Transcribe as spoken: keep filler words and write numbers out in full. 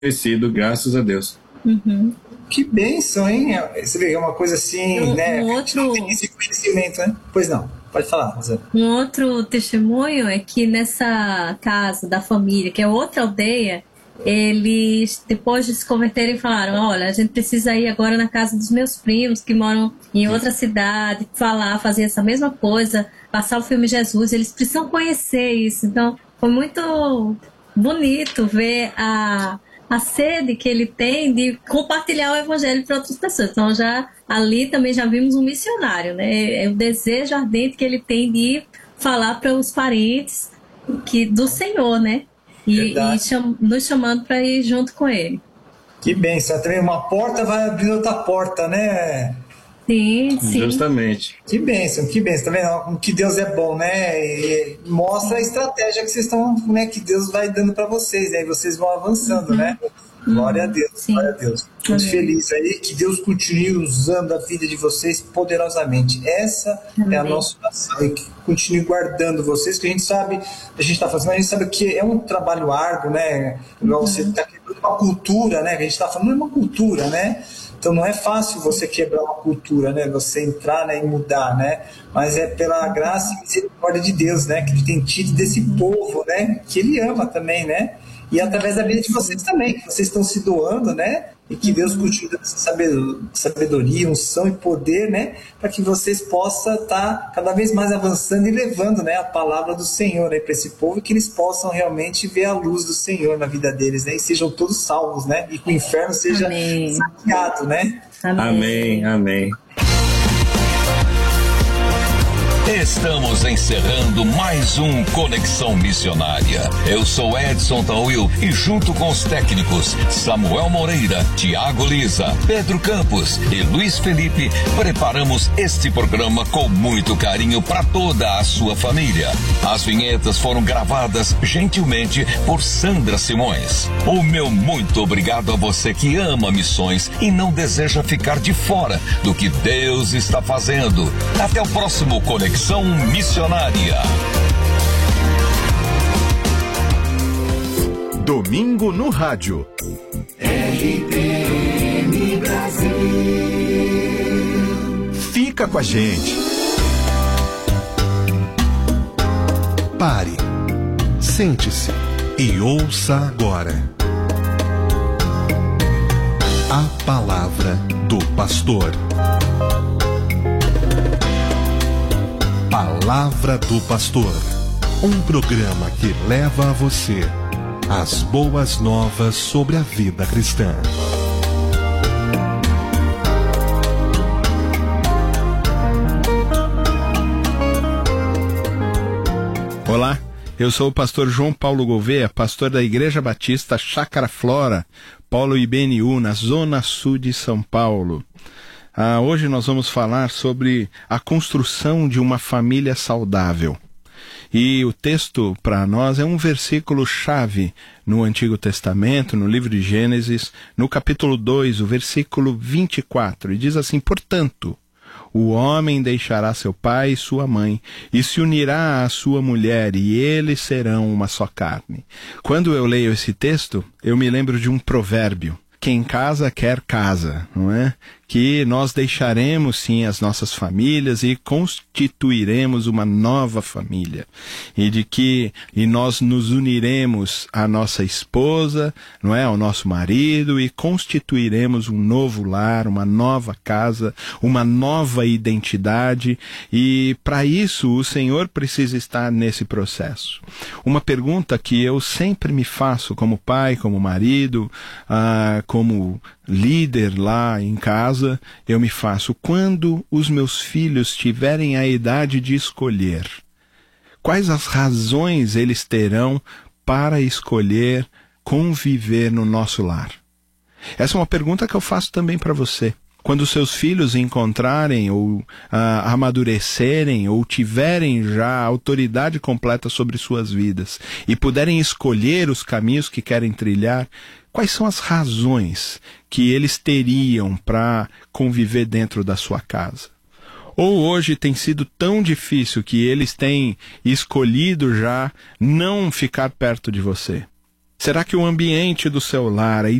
conhecido, graças a Deus. Uhum. Que bênção, hein? Você vê, é uma coisa assim, um, né? Um outro... Esse conhecimento, né? Pois não, pode falar, Rosana. Um outro testemunho é que nessa casa da família, que é outra aldeia, eles, depois de se converterem, falaram: olha, a gente precisa ir agora na casa dos meus primos que moram em outra cidade, falar, fazer essa mesma coisa, passar o filme Jesus, eles precisam conhecer isso. Então, foi muito bonito ver a... a sede que ele tem de compartilhar o evangelho para outras pessoas. Então, já ali também já vimos um missionário, né? É o desejo ardente que ele tem de falar para os parentes que, do Senhor, né? E, e cham, nos chamando para ir junto com ele. Que bênção. Também uma porta vai abrir outra porta, né? Sim, sim. Justamente. Que bênção, que bênção. Tá vendo? Como que Deus é bom, né? E mostra a estratégia que vocês estão, né? Que Deus vai dando para vocês, né? E vocês vão avançando, uhum. né? Glória a Deus, Sim. glória a Deus. Muito Amém. Feliz aí, que Deus continue usando a vida de vocês poderosamente. Essa Amém. É a nossa oração, e que continue guardando vocês, que a gente sabe, a gente está fazendo, a gente sabe que é um trabalho árduo, né? Igual uhum. você está quebrando uma cultura, né? Que a gente está falando, é uma cultura, né? Então não é fácil você quebrar uma cultura, né? Você entrar, né, e mudar, né? Mas é pela graça e misericórdia de Deus, né? Que ele tem tido desse povo, né? Que ele ama também, né? E através da vida de vocês também, que vocês estão se doando, né? E que Deus continue dando essa sabedoria, unção e poder, né? Para que vocês possam estar cada vez mais avançando e levando, né, a palavra do Senhor, né, para esse povo, e que eles possam realmente ver a luz do Senhor na vida deles, né? E sejam todos salvos, né? E que o inferno seja Amém. saqueado, né? Amém, amém. Estamos encerrando mais um Conexão Missionária. Eu sou Edson Tawil e junto com os técnicos Samuel Moreira, Tiago Lisa, Pedro Campos e Luiz Felipe, preparamos este programa com muito carinho para toda a sua família. As vinhetas foram gravadas gentilmente por Sandra Simões. O meu muito obrigado a você que ama missões e não deseja ficar de fora do que Deus está fazendo. Até o próximo Conexão Missionária. Domingo no Rádio. R T M Brasil. Fica com a gente. Pare, sente-se e ouça agora a palavra do pastor. Palavra do Pastor, um programa que leva a você as boas novas sobre a vida cristã. Olá, eu sou o pastor João Paulo Gouveia, pastor da Igreja Batista Chácara Flora, Polo I B N U, na Zona Sul de São Paulo. Ah, hoje nós vamos falar sobre a construção de uma família saudável. E o texto para nós é um versículo-chave no Antigo Testamento, no livro de Gênesis, no capítulo dois, o versículo vinte e quatro, e diz assim: portanto, o homem deixará seu pai e sua mãe, e se unirá à sua mulher, e eles serão uma só carne. Quando eu leio esse texto, eu me lembro de um provérbio: quem casa quer casa, não é? Que nós deixaremos sim as nossas famílias e constituiremos uma nova família. E de que e nós nos uniremos à nossa esposa, não é? Ao nosso marido, e constituiremos um novo lar, uma nova casa, uma nova identidade. E para isso o Senhor precisa estar nesse processo. Uma pergunta que eu sempre me faço como pai, como marido, ah, como líder lá em casa, eu me faço: quando os meus filhos tiverem a idade de escolher, quais as razões eles terão para escolher conviver no nosso lar? Essa é uma pergunta que eu faço também para você. Quando seus filhos encontrarem ou ah, amadurecerem ou tiverem já a autoridade completa sobre suas vidas e puderem escolher os caminhos que querem trilhar, quais são as razões que eles teriam para conviver dentro da sua casa? Ou hoje tem sido tão difícil que eles têm escolhido já não ficar perto de você? Será que o ambiente do seu lar, a